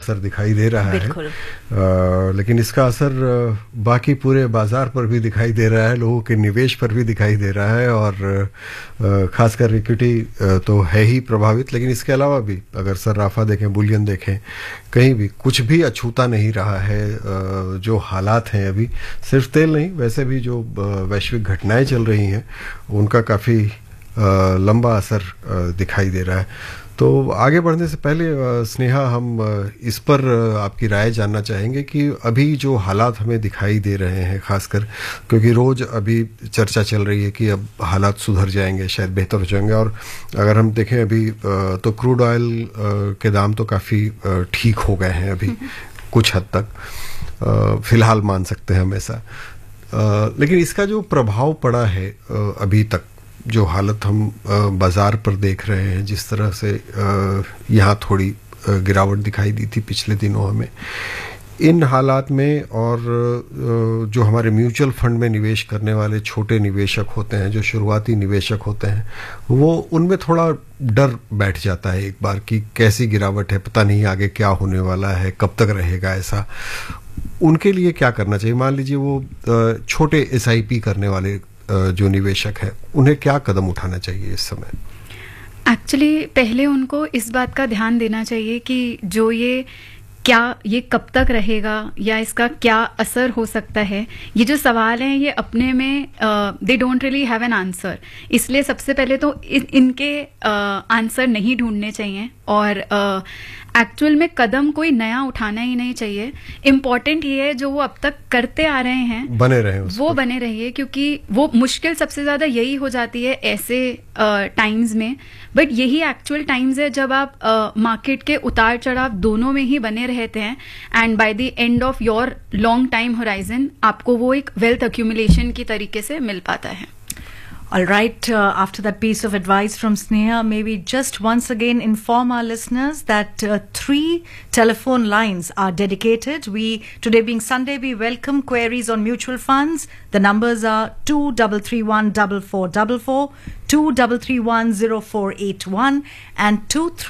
अक्सर दिखाई दे रहा है, लेकिन इसका असर बाकी पूरे बाजार पर भी दिखाई दे रहा है, लोगों के निवेश पर भी दिखाई दे रहा है, और खासकर इक्विटी तो है ही प्रभावित, लेकिन इसके अलावा भी अगर सर्राफा देखें, बुलियन देखें, कहीं भी कुछ भी अछूता नहीं रहा है। जो हालात हैं अभी, सिर्फ तेल नहीं, वैसे भी जो वैश्विक घटनाएं चल रही हैं उनका काफ़ी लंबा असर दिखाई दे रहा है। तो आगे बढ़ने से पहले स्नेहा, हम इस पर आपकी राय जानना चाहेंगे कि अभी जो हालात हमें दिखाई दे रहे हैं, खासकर क्योंकि रोज अभी चर्चा चल रही है कि अब हालात सुधर जाएंगे, शायद बेहतर हो जाएंगे, और अगर हम देखें अभी तो क्रूड ऑयल के दाम तो काफ़ी ठीक हो गए हैं अभी कुछ हद तक, फिलहाल मान सकते हैं हम ऐसा। लेकिन इसका जो प्रभाव पड़ा है अभी तक, जो हालत हम बाजार पर देख रहे हैं, जिस तरह से यहाँ थोड़ी गिरावट दिखाई दी थी पिछले दिनों हमें, इन हालात में, और जो हमारे म्यूचुअल फंड में निवेश करने वाले छोटे निवेशक होते हैं, जो शुरुआती निवेशक होते हैं, वो उनमें थोड़ा डर बैठ जाता है एक बार कि कैसी गिरावट है, पता नहीं आगे क्या होने वाला है, कब तक रहेगा ऐसा। उनके लिए क्या करना चाहिए? मान लीजिए वो छोटे SIP करने वाले जो निवेशक है, उन्हें क्या कदम उठाना चाहिए इस समय? एक्चुअली पहले उनको इस बात का ध्यान देना चाहिए कि जो ये कब तक रहेगा या इसका क्या असर हो सकता है, ये जो सवाल हैं ये अपने में they don't really have an answer. इसलिए सबसे पहले तो इनके आंसर नहीं ढूंढने चाहिए, और एक्चुअल में कदम कोई नया उठाना ही नहीं चाहिए। इम्पॉर्टेंट ये है जो वो अब तक करते आ रहे हैं बने रहे, वो बने रहिए, क्योंकि वो मुश्किल सबसे ज्यादा यही हो जाती है ऐसे टाइम्स में। बट यही एक्चुअल टाइम्स है जब आप मार्केट के उतार चढ़ाव दोनों में ही बने रहते हैं, and by the end of your long time horizon आपको वो एक वेल्थ एक्यूमुलेशन की तरीके से मिल पाता है। All right, after that piece of advice from Sneha, may we just once again inform our listeners that 3 telephone lines are dedicated. Today being Sunday, we welcome queries on mutual funds. The numbers are 23314444, 23310481 and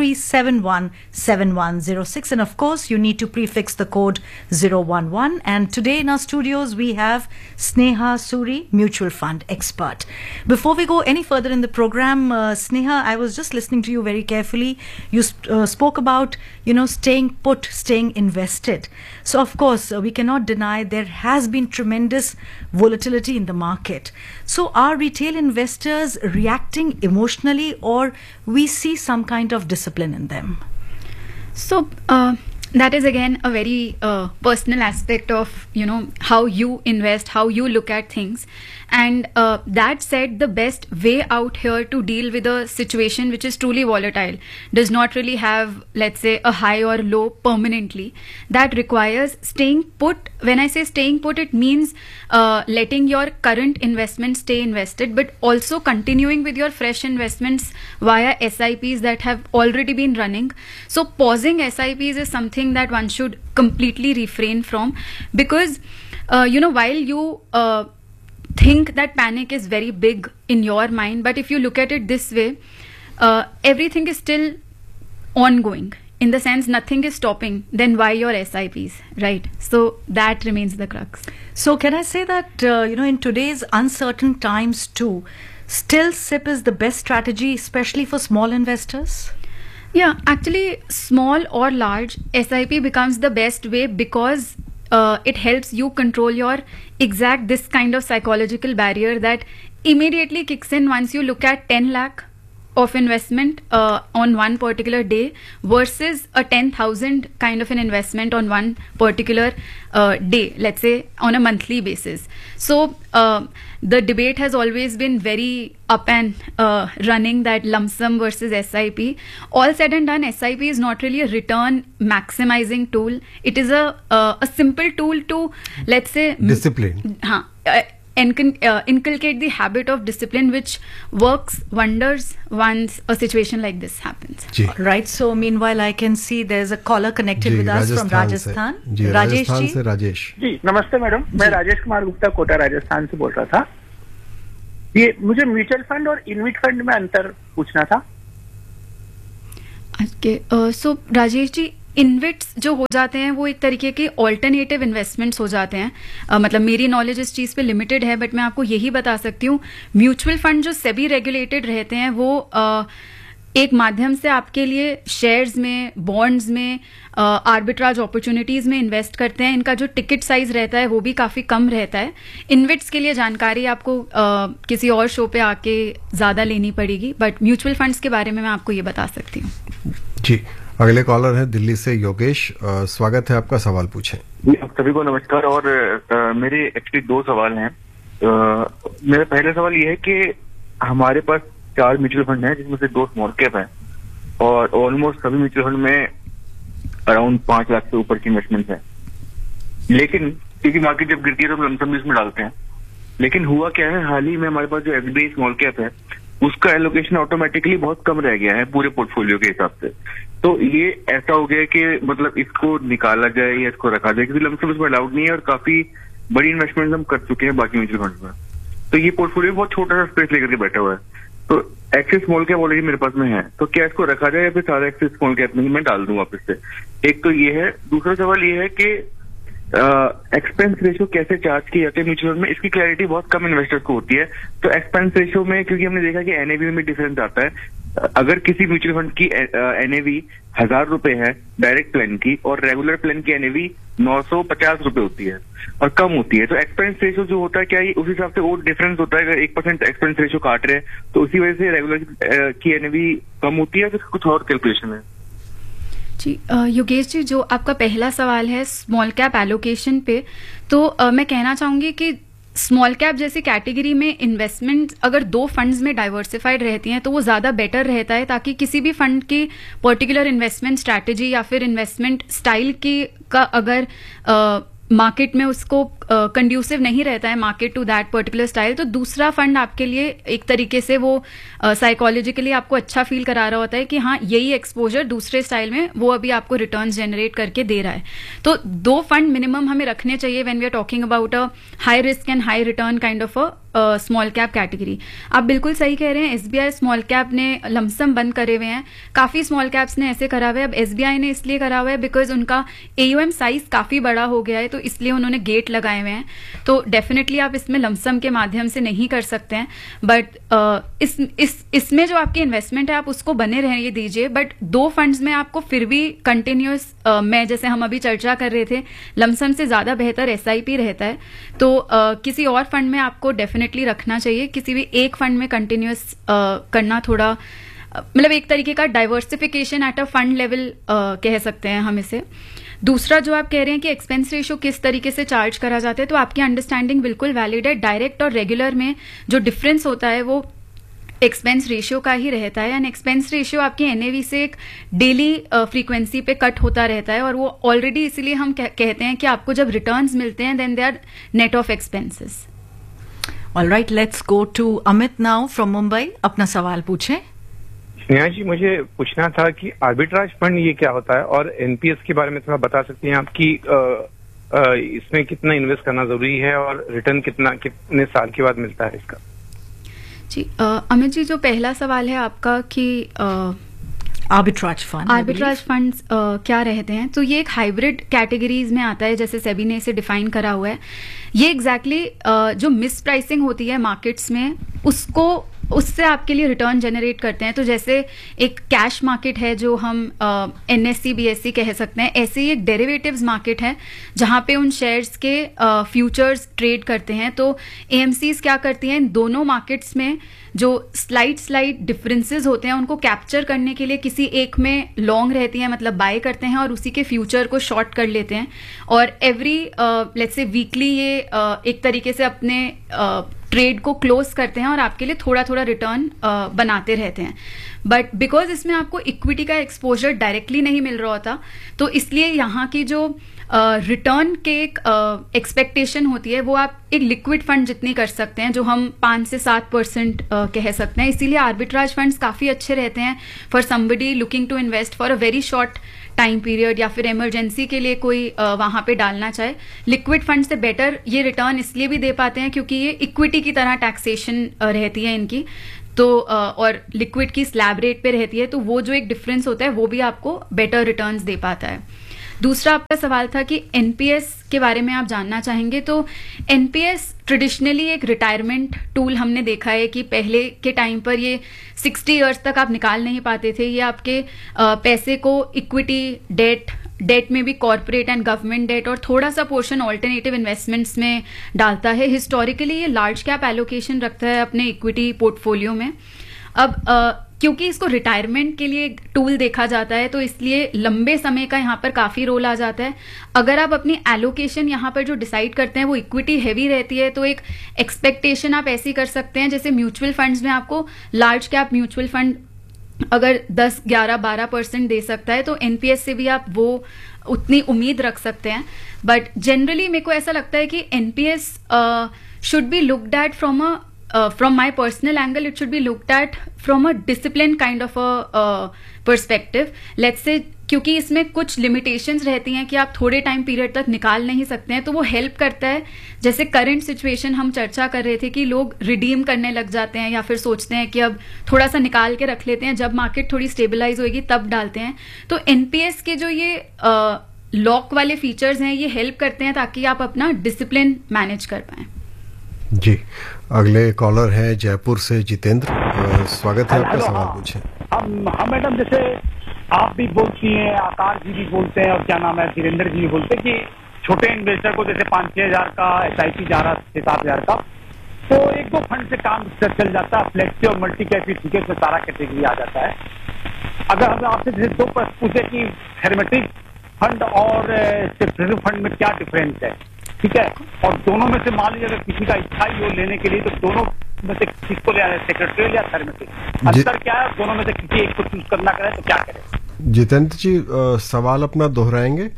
23717106, and of course you need to prefix the code 011. And today in our studios we have Sneha Suri, mutual fund expert. Before we go any further in the program, Sneha, I was just listening to you very carefully. You spoke about, staying put, staying invested. So of course we cannot deny there has been tremendous volatility in the market. So are retail investors reacting emotionally, or we see some kind of discipline in them? So that is again a very personal aspect of how you invest, how you look at things. And that said, the best way out here to deal with a situation which is truly volatile does not really have, let's say, a high or low permanently. That requires staying put. When I say staying put, it means letting your current investments stay invested, but also continuing with your fresh investments via SIPs that have already been running. So pausing SIPs is something that one should completely refrain from, because while you think that panic is very big in your mind, but if you look at it this way, everything is still ongoing, in the sense nothing is stopping. Then why your SIPs, right? So that remains the crux. So can I say that in today's uncertain times too, still SIP is the best strategy, especially for small investors? Yeah, actually small or large, SIP becomes the best way, because it helps you control your this kind of psychological barrier that immediately kicks in once you look at 10 lakh of investment on one particular day versus a 10,000 kind of an investment on one particular day, let's say on a monthly basis. So the debate has always been very up and running, that lump sum versus SIP. All said and done, SIP is not really a return maximizing tool. It is a simple tool to, let's say, discipline. Inculcate the habit of discipline, which works wonders once a situation like this happens. Right. So meanwhile, I can see there's a caller connected with us from Rajasthan. Rajesh ji, Rajesh ji, नमस्ते madam, मैं राजेश कुमार गुप्ता कोटा राजस्थान से बोल रहा था। ये मुझे mutual fund और InvIT fund में अंतर पूछना था। सो राजेश जी, इन्वेट्स जो हो जाते हैं वो एक तरीके के ऑल्टरनेटिव इन्वेस्टमेंट्स हो जाते हैं। मतलब मेरी नॉलेज इस चीज़ पे लिमिटेड है, बट मैं आपको यही बता सकती हूँ, म्यूचुअल फंड जो सेबी रेगुलेटेड रहते हैं वो एक माध्यम से आपके लिए शेयर्स में, बॉन्ड्स में, आर्बिट्राज अपॉर्चुनिटीज में इन्वेस्ट करते हैं। इनका जो टिकट साइज रहता है वो भी काफ़ी कम रहता है। इन्वेट्स के लिए जानकारी आपको किसी और शो पे आके ज़्यादा लेनी पड़ेगी, बट म्यूचुअल फंड्स के बारे में मैं आपको ये बता सकती हूँ। जी, अगले कॉलर है दिल्ली से योगेश। स्वागत है आपका, सवाल पूछें। सभी को नमस्कार। और मेरे एक्चुअली 2 सवाल हैं। मेरा पहला सवाल ये है कि हमारे पास 4 म्यूचुअल फंड हैं, जिसमें से 2 स्मॉल कैप हैं, और ऑलमोस्ट सभी म्यूचुअल फंड में अराउंड 5 लाख से ऊपर की इन्वेस्टमेंट है। लेकिन क्योंकि मार्केट जब गिरती है तो हम लमसम भी इसमें डालते हैं, लेकिन हुआ क्या है, हाल ही में हमारे पास जो एसबीआई स्मॉल कैप है उसका एलोकेशन ऑटोमेटिकली बहुत कम रह गया है पूरे पोर्टफोलियो के हिसाब से। तो ये ऐसा हो गया कि मतलब इसको निकाला जाए या इसको रखा जाए, क्योंकि लमसम इसमें अलाउड नहीं है और काफी बड़ी इन्वेस्टमेंट हम कर चुके हैं बाकी म्यूचुअल फंड में। तो ये पोर्टफोलियो बहुत छोटा सा स्पेस लेकर के बैठा हुआ है। तो एक्सिस स्मॉल कैप ऑलरेडी मेरे पास में है, तो क्या इसको रखा जाए या फिर सारा एक्सिस स्मॉल कैप में ही मैं डाल दूं वापस से? एक तो ये है। दूसरा सवाल ये है कि एक्सपेंस रेशियो कैसे चार्ज किए जाते हैं म्यूचुअल में, इसकी क्लैरिटी बहुत कम इन्वेस्टर्स को होती है। तो एक्सपेंस रेशियो में, क्योंकि हमने देखा कि एनएवी में डिफरेंस आता है, अगर किसी म्यूचुअल फंड की एनएवी 1000 रुपए है डायरेक्ट प्लान की, और रेगुलर प्लान की एनएवी 950 रुपए होती है और कम होती है, तो एक्सपेंस रेशियो जो होता है, क्या ये उस हिसाब से वो डिफरेंस होता है? अगर 1% एक्सपेंस रेशियो काट रहे हैं तो उसी वजह से रेगुलर की एनएवी कम होती है, तो कुछ और कैलकुलेशन है? जी योगेश जी, जो आपका पहला सवाल है स्मॉल कैप एलोकेशन पे, तो मैं कहना चाहूंगी कि स्मॉल कैप जैसी कैटेगरी में इन्वेस्टमेंट अगर 2 फंड्स में डाइवर्सिफाइड रहती हैं तो वो ज़्यादा बेटर रहता है, ताकि किसी भी फंड की पर्टिकुलर इन्वेस्टमेंट स्ट्रैटेजी या फिर इन्वेस्टमेंट स्टाइल की का अगर मार्केट में उसको कंड्यूसिव नहीं रहता है market to that particular style, तो दूसरा फंड आपके लिए एक तरीके से वो साइकोलॉजिकली आपको अच्छा फील करा रहा होता है कि हाँ यही एक्सपोजर दूसरे स्टाइल में वो अभी आपको रिटर्न्स जनरेट करके दे रहा है। तो 2 फंड मिनिमम हमें रखने चाहिए when we are talking about a high risk and high return kind of a small cap category. आप बिल्कुल सही कह रहे हैं, एसबीआई स्मॉल कैप ने लमसम बंद करे हुए हैं, काफ़ी स्मॉल कैप्स ने ऐसे करा हुआ है। अब एसबीआई ने इसलिए करा हुआ है बिकॉज उनका एयूएम साइज काफ़ी बड़ा हो गया है, तो इसलिए उन्होंने गेट लगाए हुए हैं। तो डेफिनेटली आप इसमें लमसम के माध्यम से नहीं कर सकते हैं, बट इसमें जो आपकी इन्वेस्टमेंट है आप उसको बने रहने दीजिए। बट 2 फंड्स में आपको फिर भी कंटिन्यूस में, जैसे हम अभी चर्चा कर रहे थे, लमसम से ज़्यादा बेहतर एसआईपी रहता है। तो किसी और फंड में आपको डेफिनेटली रखना चाहिए। किसी भी एक फंड में कंटिन्यूस करना थोड़ा मतलब एक तरीके का diversification at a fund level कह सकते हैं हम इसे। दूसरा जो आप कह रहे हैं कि एक्सपेंस रेशियो किस तरीके से चार्ज करा जाता है, तो आपकी अंडरस्टैंडिंग बिल्कुल वैलिड है। डायरेक्ट और रेगुलर में जो डिफरेंस होता है वो एक्सपेंस रेशियो का ही रहता है, एंड एक्सपेंस रेशियो आपके एनएवी से एक डेली फ्रीक्वेंसी पे कट होता रहता है, और वो ऑलरेडी इसीलिए हम कहते हैं कि आपको जब रिटर्न्स मिलते हैं then they are net of expenses. All right, let's go to Amit now from Mumbai. अपना सवाल पूछें। स्नेहा जी, मुझे पूछना था कि आर्बिट्राज फंड ये क्या होता है, और एनपीएस के बारे में थोड़ा बता सकती हैं आप कि इसमें कितना इन्वेस्ट करना जरूरी है और रिटर्न कितने साल के बाद मिलता है इसका? जी अमित जी, जो पहला सवाल है आपका कि आर्बिट्राज फंड्स क्या रहते हैं, तो ये एक हाइब्रिड कैटेगरीज में आता है, जैसे सेबी ने इसे डिफाइन करा हुआ है। ये एग्जैक्टली जो मिस प्राइसिंग होती है मार्केट्स में उससे आपके लिए रिटर्न जनरेट करते हैं। तो जैसे एक कैश मार्केट है जो हम एनएससी बीएससी कह सकते हैं, ऐसे ही एक डेरिवेटिव्स मार्केट है जहां पे उन शेयर्स के फ्यूचर्स ट्रेड करते हैं। तो एएमसीज क्या करती हैं, इन दोनों मार्केट्स में जो स्लाइड डिफरेंसेस होते हैं उनको कैप्चर करने के लिए किसी एक में लॉन्ग रहती हैं, मतलब बाय करते हैं और उसी के फ्यूचर को शॉर्ट कर लेते हैं, और एवरी लेट्स से वीकली ये एक तरीके से अपने ट्रेड को क्लोज करते हैं और आपके लिए थोड़ा थोड़ा रिटर्न बनाते रहते हैं। बट बिकॉज इसमें आपको इक्विटी का एक्सपोजर डायरेक्टली नहीं मिल रहा होता, तो इसलिए यहाँ की जो रिटर्न के एक एक्सपेक्टेशन होती है वो आप एक लिक्विड फंड जितनी कर सकते हैं, जो हम 5 से 7% कह सकते हैं। इसीलिए आर्बिट्राज फंड्स काफ़ी अच्छे रहते हैं for somebody looking to invest for a very short time period, या फिर इमरजेंसी के लिए कोई वहां पे डालना चाहे। लिक्विड फंड से बेटर ये रिटर्न इसलिए भी दे पाते हैं क्योंकि ये इक्विटी की तरह टैक्सेशन रहती है इनकी, तो और लिक्विड की स्लैब रेट पे रहती है, तो वो जो एक डिफरेंस होता है वो भी आपको बेटर रिटर्न्स दे पाता है। दूसरा आपका सवाल था कि एनपीएस के बारे में आप जानना चाहेंगे। तो एनपीएस ट्रेडिशनली एक रिटायरमेंट टूल हमने देखा है कि पहले के टाइम पर ये 60 इयर्स तक आप निकाल नहीं पाते थे। ये आपके पैसे को इक्विटी, डेट में भी कॉर्पोरेट एंड गवर्नमेंट डेट और थोड़ा सा पोर्शन ऑल्टरनेटिव इन्वेस्टमेंट्स में डालता है। हिस्टोरिकली ये लार्ज कैप एलोकेशन रखता है अपने इक्विटी पोर्टफोलियो में। अब क्योंकि इसको रिटायरमेंट के लिए टूल देखा जाता है तो इसलिए लंबे समय का यहाँ पर काफी रोल आ जाता है। अगर आप अपनी एलोकेशन यहाँ पर जो डिसाइड करते हैं वो इक्विटी हैवी रहती है तो एक एक्सपेक्टेशन आप ऐसी कर सकते हैं, जैसे म्यूचुअल फंड्स में आपको लार्ज कैप म्यूचुअल फंड अगर 10, 11, 12% दे सकता है तो एनपीएस से भी आप वो उतनी उम्मीद रख सकते हैं। बट जनरली मेरे को ऐसा लगता है कि NPS should be looked at from my personal angle, it should be looked at from a disciplined kind of a perspective. Let's say क्योंकि इसमें कुछ लिमिटेशंस रहती हैं कि आप थोड़े टाइम पीरियड तक निकाल नहीं सकते हैं, तो वो हेल्प करता है। जैसे करंट सिचुएशन हम चर्चा कर रहे थे कि लोग रिडीम करने लग जाते हैं या फिर सोचते हैं कि अब थोड़ा सा निकाल के रख लेते हैं, जब मार्केट थोड़ी स्टेबलाइज होगी तब डालते हैं। तो एनपीएस के जो ये लॉक वाले फीचर्स हैं ये हेल्प करते हैं ताकि आप अपना डिसिप्लिन मैनेज कर पाएं। जी, अगले कॉलर हैं जयपुर से जितेंद्र। स्वागत है आपका, सवाल पूछें। हम मैडम, जैसे आप भी बोलती हैं, आकाश जी भी बोलते हैं और क्या नाम है धीरेन्द्र जी भी बोलते हैं कि छोटे इन्वेस्टर को जैसे 5-6 हजार का SIP जा रहा 6-7 हजार का, तो 1-2 फंड से काम चल जाता है। फ्लेक्सी और मल्टी कैप ठीक से सारा कैटेगरी आ जाता है। अगर हम आपसे जैसे 2 प्रश्न पूछे कि थेरेमेटिक फंड और सेक्रेटरी फंड में क्या डिफरेंस है, ठीक है, और दोनों में से मान लीजिए अगर किसी का इच्छा ही हो लेने के लिए तो दोनों में से किसको ले आए, सेक्रेटरी या थेरेमेटिक? अंतर क्या है? दोनों में से किसी एक को चूज करना करे तो क्या करें? जितेंद्र जी सवाल अपना दोहराएंगे?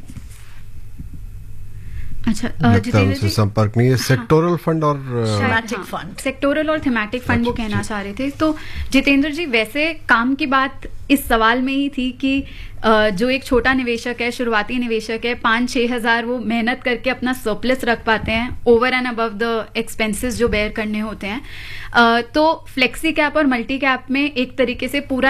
अच्छा, जितेंद्र जी संपर्क नहीं है। सेक्टोरल फंड और थीमेटिक फंड, सेक्टोरल और थीमेटिक फंड वो कहना चाह रहे थे। तो जितेंद्र जी, वैसे काम की बात इस सवाल में ही थी कि जो एक छोटा निवेशक है, शुरुआती निवेशक है, 5-6 हजार वो मेहनत करके अपना सरप्लस रख पाते हैं over and above the expenses जो बेयर करने होते हैं। तो फ्लेक्सी कैप और मल्टी कैप में एक तरीके से पूरा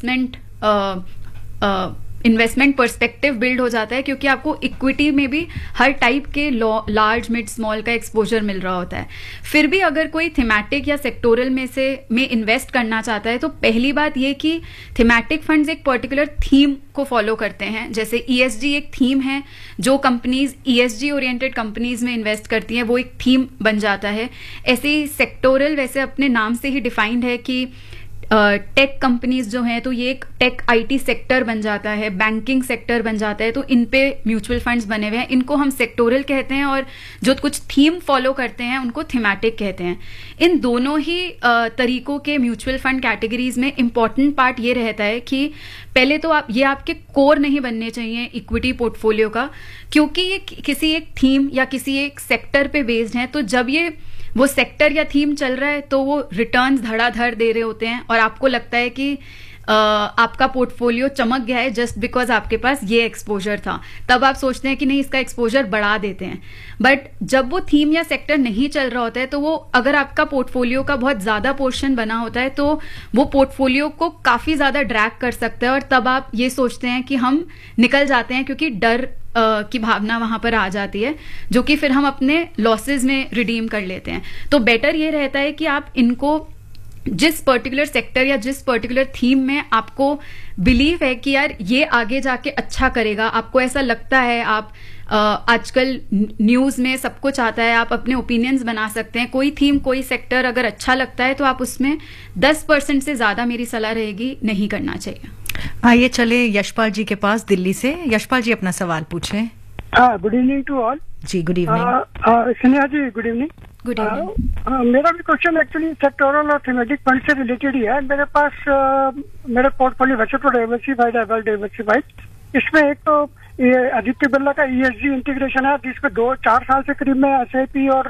इन्वेस्टमेंट पर्सपेक्टिव बिल्ड हो जाता है, क्योंकि आपको इक्विटी में भी हर टाइप के लार्ज, मिड, स्मॉल का एक्सपोजर मिल रहा होता है। फिर भी अगर कोई थीमेटिक या सेक्टोरल में इन्वेस्ट करना चाहता है तो पहली बात ये कि थीमेटिक फंड्स एक पर्टिकुलर थीम को फॉलो करते हैं। जैसे ESG एक थीम है, जो कंपनीज ESG ओरिएंटेड कंपनीज में इन्वेस्ट करती हैं वो एक थीम बन जाता है। ऐसे ही सेक्टोरल वैसे अपने नाम से ही डिफाइंड है कि टेक कंपनीज जो हैं तो ये एक टेक IT सेक्टर बन जाता है, बैंकिंग सेक्टर बन जाता है, तो इन पे म्यूचुअल फंड्स बने हुए हैं। इनको हम सेक्टोरल कहते हैं और जो कुछ थीम फॉलो करते हैं उनको थीमेटिक कहते हैं। इन दोनों ही तरीकों के म्यूचुअल फंड कैटेगरीज में इंपॉर्टेंट पार्ट ये रहता है कि पहले तो ये आपके कोर नहीं बनने चाहिए इक्विटी पोर्टफोलियो का, क्योंकि ये किसी एक थीम या किसी एक सेक्टर पे बेस्ड है। तो जब ये वो सेक्टर या थीम चल रहा है तो वो रिटर्न्स धड़ाधड़ दे रहे होते हैं और आपको लगता है कि आपका पोर्टफोलियो चमक गया है जस्ट बिकॉज आपके पास ये एक्सपोजर था, तब आप सोचते हैं कि नहीं इसका एक्सपोजर बढ़ा देते हैं। बट जब वो थीम या सेक्टर नहीं चल रहा होता है तो वो अगर आपका पोर्टफोलियो का बहुत ज्यादा पोर्शन बना होता है तो वो पोर्टफोलियो को काफी ज्यादा ड्रैग कर सकता है और तब आप ये सोचते हैं कि हम निकल जाते हैं, क्योंकि डर की भावना वहां पर आ जाती है, जो कि फिर हम अपने लॉसेस में रिडीम कर लेते हैं। तो बेटर ये रहता है कि आप इनको जिस पर्टिकुलर सेक्टर या जिस पर्टिकुलर थीम में आपको बिलीव है कि यार ये आगे जाके अच्छा करेगा, आपको ऐसा लगता है, आप आजकल न्यूज में सब कुछ आता है, आप अपने ओपिनियंस बना सकते हैं। कोई थीम, कोई सेक्टर अगर अच्छा लगता है तो आप उसमें 10% से ज्यादा मेरी सलाह रहेगी नहीं करना चाहिए। आइए चले यशपाल जी के पास दिल्ली से। यशपाल जी अपना सवाल पूछें। Good evening to all. Ji good evening. Sneha ji good evening. Good evening. मेरा भी क्वेश्चन एक्चुअली सेक्टोरल और थीमेटिक फंड से रिलेटेड ही है। मेरे पास मेरा पोर्टफोलियो वैसे तो डाइवर्सिफाइड है, वेल डाइवर्सिफाइड। इसमें एक तो ये आदित्य बिरला का ESG इंटीग्रेशन है जिसपे 2-4 साल से करीब मैं SIP और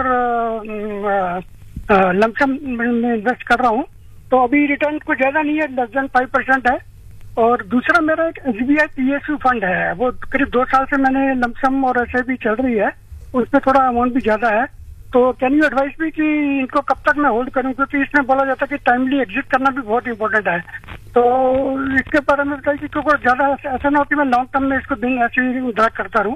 लमसम में इन्वेस्ट कर रहा हूँ, तो अभी रिटर्न कुछ ज्यादा नहीं है, लेस देन 5% है। और दूसरा मेरा एक SBI PSU फंड है, वो करीब 2 साल से मैंने लमसम और SIP चल रही है, उसमें थोड़ा अमाउंट भी ज्यादा है। तो कैन यू एडवाइस भी कि इनको कब तक मैं होल्ड करूं, क्योंकि इसमें बोला जाता है कि टाइमली एग्जिट करना भी बहुत इंपॉर्टेंट है। तो इसके बारे में बताइए कि क्योंकि ज्यादा ऐसा ना हो कि मैं लॉन्ग टर्म में इसको दिन ऐसे ही ड्रैग करता रहूं।